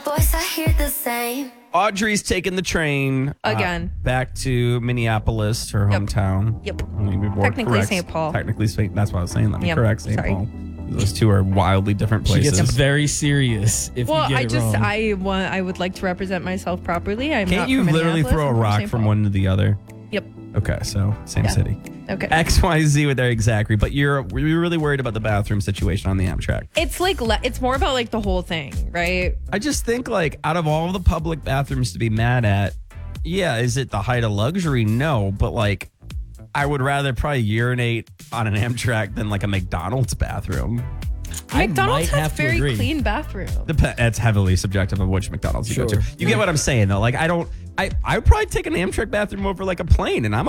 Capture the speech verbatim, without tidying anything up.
Voice, I hear the same. Audrey's taking the train uh, Again. back to Minneapolis, her Yep. hometown. Yep. Let me be more Technically correct. Saint Paul. Technically Saint That's what I was saying. Let me Yep. correct Saint Sorry. Paul. Those two are wildly different She places. gets very serious if Well, you get I it just wrong. I want I would like to represent myself properly. I'm Can't not you from literally Minneapolis, throw a I'm from rock Saint from Paul. one to the other? Yep. Okay, so same Yeah. city. Okay. X Y Z with Eric Zachary, but you're you're really worried about the bathroom situation on the Amtrak. It's like le- it's more about like the whole thing, right? I just think like out of all the public bathrooms to be mad at, yeah, is it the height of luxury? No, but like I would rather probably urinate on an Amtrak than like a McDonald's bathroom. I McDonald's might has have to very agree. clean bathrooms. Dep- That's heavily subjective of which McDonald's you go Sure. to. You get what I'm saying though. Like I don't, I I would probably take an Amtrak bathroom over like a plane, and I'm